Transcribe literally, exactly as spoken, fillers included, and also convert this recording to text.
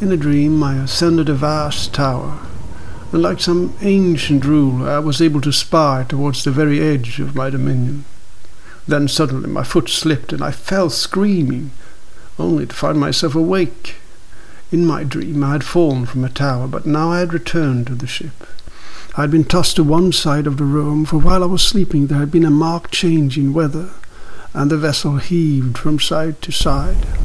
In a dream I ascended a vast tower, and like some ancient ruler I was able to spy towards the very edge of my dominion. Then suddenly my foot slipped and I fell screaming, only to find myself awake. In my dream I had fallen from a tower, but now I had returned to the ship. I had been tossed to one side of the room, for while I was sleeping there had been a marked change in weather, and the vessel heaved from side to side.